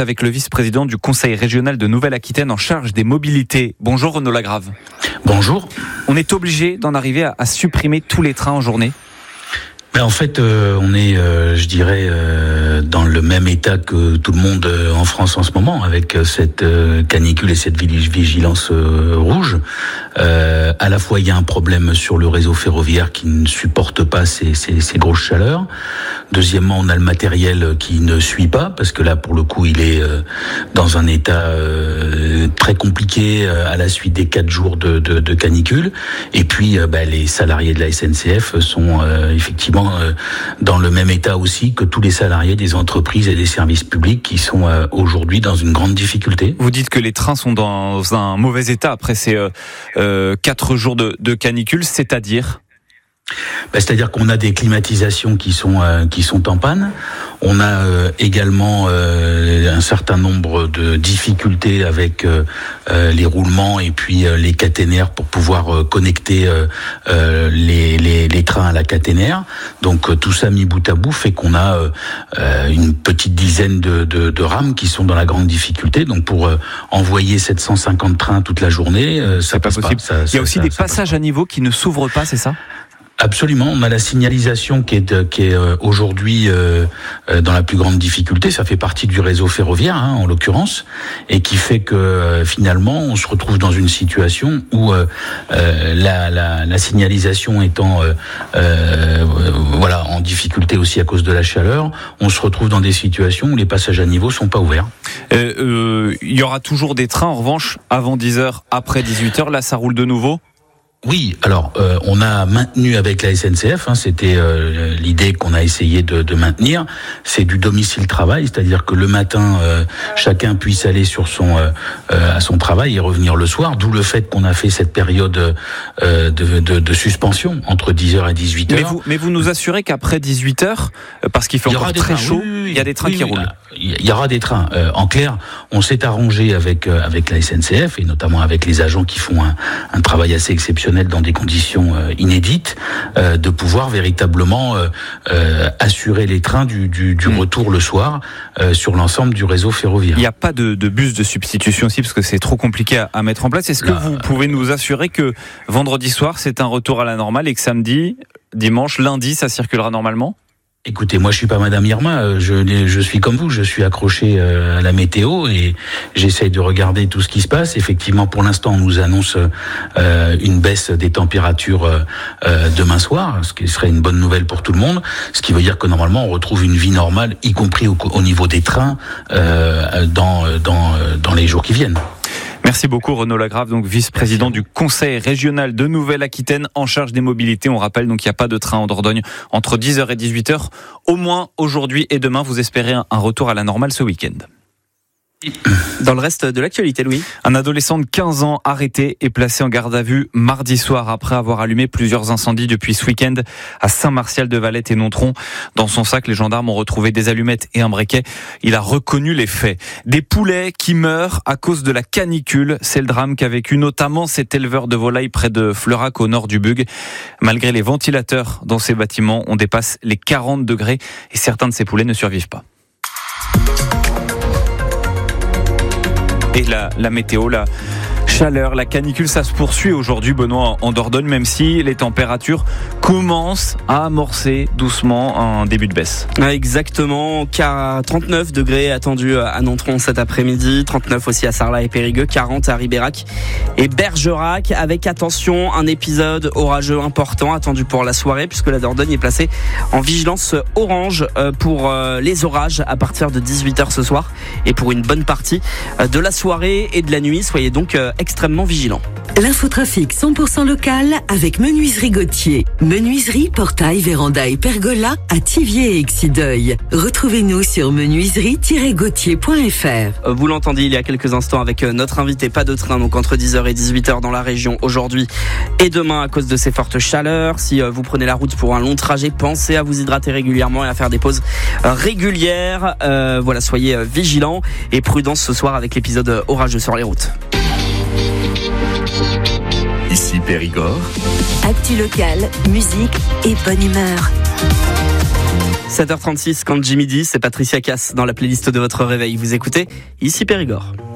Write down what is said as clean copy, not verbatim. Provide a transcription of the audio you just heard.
avec le vice-président du Conseil régional de Nouvelle-Aquitaine en charge des mobilités. Bonjour Renaud Lagrave. Bonjour. On est obligé d'en arriver à supprimer tous les trains en journée ? En fait, on est, je dirais, dans le même état que tout le monde en France en ce moment, avec cette canicule et cette vigilance rouge. À la fois, il y a un problème sur le réseau ferroviaire qui ne supporte pas ces grosses chaleurs. Deuxièmement, on a le matériel qui ne suit pas, parce que là, pour le coup, il est dans un état très compliqué à la suite des 4 jours de canicule. Et puis, les salariés de la SNCF sont effectivement dans le même état aussi que tous les salariés des entreprises et des services publics qui sont aujourd'hui dans une grande difficulté. Vous dites que les trains sont dans un mauvais état après ces 4 jours de canicule, c'est-à-dire ? C'est-à-dire qu'on a des climatisations qui sont en panne. On a également un certain nombre de difficultés avec les roulements et puis les caténaires pour pouvoir connecter les trains à la caténaire. Donc tout ça mis bout à bout fait qu'on a une petite dizaine de rames qui sont dans la grande difficulté. Donc pour envoyer 750 trains toute la journée, ça passe pas. Il y a aussi des passages à niveau qui ne s'ouvrent pas, c'est ça ? Absolument, on a la signalisation qui est aujourd'hui dans la plus grande difficulté. Ça fait partie du réseau ferroviaire, en l'occurrence, et qui fait que finalement on se retrouve dans une situation où la signalisation étant en difficulté aussi à cause de la chaleur, on se retrouve dans des situations où les passages à niveau sont pas ouverts. Il y aura toujours des trains en revanche avant 10h, après 18h. Là, ça roule de nouveau ? Oui, alors on a maintenu avec la SNCF, c'était l'idée qu'on a essayé de maintenir, c'est du domicile-travail, c'est-à-dire que le matin, chacun puisse aller sur à son travail et revenir le soir, d'où le fait qu'on a fait cette période de suspension entre 10h et 18h. Mais vous nous assurez qu'après 18h, parce qu'il fait encore très chaud, il y a des trains qui roulent. Il y aura des trains. En clair, on s'est arrangé avec la SNCF et notamment avec les agents qui font un travail assez exceptionnel dans des conditions inédites, de pouvoir véritablement assurer les trains du retour le soir sur l'ensemble du réseau ferroviaire. Il n'y a pas de bus de substitution aussi parce que c'est trop compliqué à mettre en place. Est-ce que vous pouvez nous assurer que vendredi soir c'est un retour à la normale et que samedi, dimanche, lundi ça circulera normalement ? Écoutez, moi je suis pas Madame Irma, je suis comme vous, je suis accroché à la météo et j'essaye de regarder tout ce qui se passe. Effectivement, pour l'instant, on nous annonce une baisse des températures demain soir, ce qui serait une bonne nouvelle pour tout le monde, ce qui veut dire que normalement on retrouve une vie normale, y compris au niveau des trains, dans les jours qui viennent. Merci beaucoup Renaud Lagrave, donc vice-président du Conseil régional de Nouvelle-Aquitaine en charge des mobilités. On rappelle donc qu'il n'y a pas de train en Dordogne entre 10h et 18h. Au moins aujourd'hui et demain, vous espérez un retour à la normale ce week-end. Dans le reste de l'actualité, Louis. Un adolescent de 15 ans arrêté et placé en garde à vue mardi soir après avoir allumé plusieurs incendies depuis ce week-end à Saint-Martial-de-Valette et Nontron. Dans son sac, les gendarmes ont retrouvé des allumettes et un briquet. Il a reconnu les faits. Des poulets qui meurent à cause de la canicule. C'est le drame qu'a vécu notamment cet éleveur de volailles près de Fleurac au nord du Bug. Malgré les ventilateurs dans ces bâtiments, on dépasse les 40 degrés et certains de ces poulets ne survivent pas. Et la météo, la chaleur, la canicule, ça se poursuit aujourd'hui, Benoît, en Dordogne, même si les températures commencent à amorcer doucement un début de baisse. Exactement, car 39 degrés attendus à Nontron cet après-midi, 39 aussi à Sarlat et Périgueux, 40 à Ribérac et Bergerac, avec attention, un épisode orageux important attendu pour la soirée, puisque la Dordogne est placée en vigilance orange pour les orages à partir de 18h ce soir et pour une bonne partie de la soirée et de la nuit. Soyez donc extrêmement vigilants. L'infotrafic 100% local avec Menuiserie Gauthier. Menuiserie, portail, véranda et pergola à Thiviers et Exideuil. Retrouvez-nous sur menuiserie-gauthier.fr. Vous l'entendiez il y a quelques instants avec notre invité, pas de train donc entre 10h et 18h dans la région aujourd'hui et demain à cause de ces fortes chaleurs. Si vous prenez la route pour un long trajet, pensez à vous hydrater régulièrement et à faire des pauses régulières. Voilà, soyez vigilants et prudents ce soir avec l'épisode orageux sur les routes. Ici Périgord. Actu local, musique et bonne humeur. 7h36 quand Jimmy dit, c'est Patricia Cass dans la playlist de votre réveil. Vous écoutez Ici Périgord.